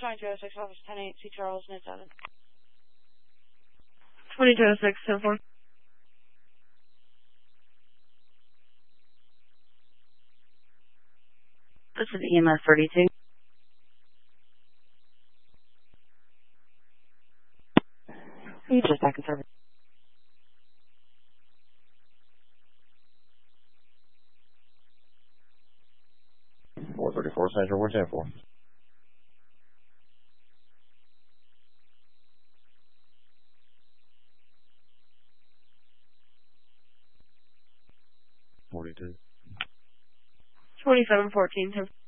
2206 Office 108, C. Charles, Mid 7. 2206, 10-4. This is EMS 32. You just back in service. .434 Central, we're 10-4. .42. 2714, 10-4.